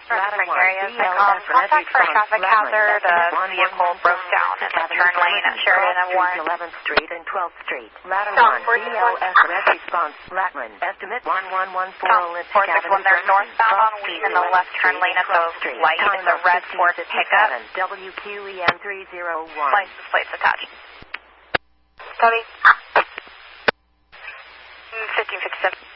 different areas. Contact for a traffic hazard. A vehicle broke down in the turn lane at Sheridan and Warren. 11th Street and 12th Street. Ladder 1, BLS red response. Latman, estimate 1114 Olympic Avenue. They're northbound on Wheat in the left turn lane at the light. It's a red Ford pickup. WQEN 301. License plates attached. Copy. 1557.